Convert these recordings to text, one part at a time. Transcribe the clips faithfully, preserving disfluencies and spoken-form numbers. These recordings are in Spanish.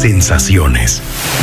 sensaciones.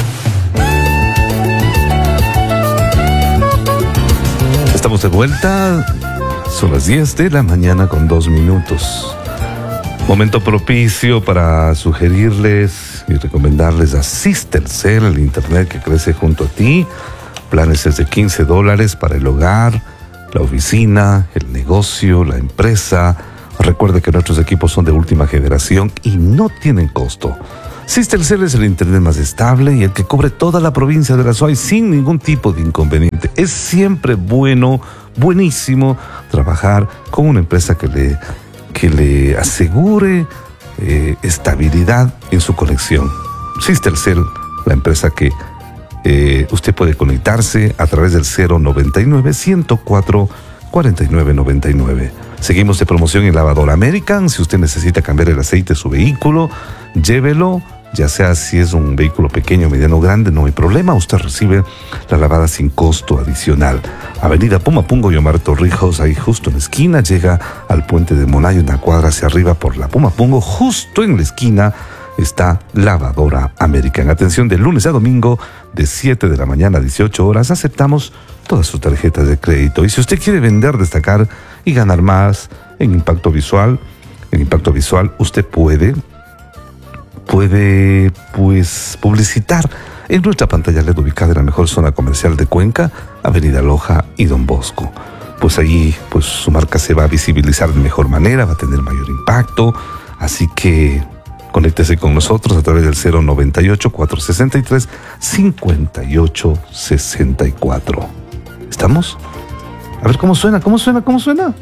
Estamos de vuelta, son las diez de la mañana con dos minutos. Momento propicio para sugerirles y recomendarles a Sistercell, el internet que crece junto a ti. Planes desde quince dólares para el hogar, la oficina, el negocio, la empresa. Recuerde que nuestros equipos son de última generación y no tienen costo. Sistercell es el internet más estable y el que cubre toda la provincia de La Suay sin ningún tipo de inconveniente. Es siempre bueno, buenísimo trabajar con una empresa que le, que le asegure eh, estabilidad en su conexión. Sistercell, la empresa que eh, usted puede conectarse a través del cero noventa y nueve, ciento cuatro, cuarenta y nueve noventa y nueve. Seguimos de promoción en Lavadora American. Si usted necesita cambiar el aceite de su vehículo, llévelo. Ya sea si es un vehículo pequeño, mediano o grande, no hay problema. Usted recibe la lavada sin costo adicional. Avenida Pumapungo y Omar Torrijos, ahí justo en la esquina. Llega al puente de Monay, una cuadra hacia arriba por la Pumapungo. Justo en la esquina está Lavadora American. Atención, de lunes a domingo, de siete de la mañana a dieciocho horas. Aceptamos todas sus tarjetas de crédito. Y si usted quiere vender, destacar y ganar más en impacto visual, en impacto visual usted puede... puede pues publicitar en nuestra pantalla L E D ubicada en la mejor zona comercial de Cuenca, Avenida Loja y Don Bosco. Pues ahí pues su marca se va a visibilizar de mejor manera, va a tener mayor impacto, así que conéctese con nosotros a través del cero noventa y ocho, cuatrocientos sesenta y tres, cincuenta y ocho sesenta y cuatro. ¿Estamos? A ver cómo suena, cómo suena, cómo suena.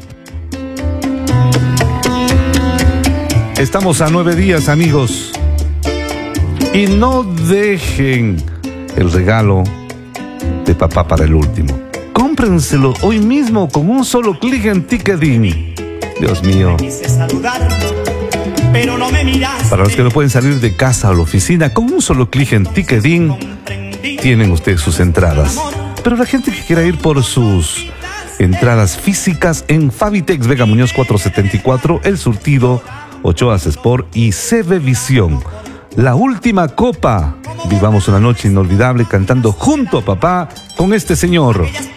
Estamos a nueve días, amigos. Y no dejen el regalo de papá para el último. Cómprenselo hoy mismo con un solo clic en Ticketing. Dios mío. Para los que no pueden salir de casa o la oficina, con un solo clic en Ticketing tienen ustedes sus entradas. Pero la gente que quiera ir por sus entradas físicas en Fabitex Vega Muñoz cuatrocientos setenta y cuatro, El Surtido, Ochoas Sport y C V Visión. La última copa. Vivamos una noche inolvidable cantando junto a papá con este señor.